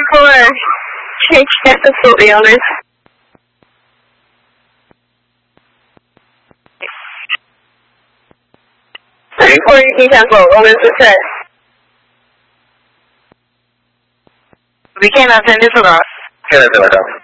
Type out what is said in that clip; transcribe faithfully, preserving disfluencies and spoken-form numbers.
course. Absolutely honest.或者你想走，我们是在。 We can attend this class. Can I do it?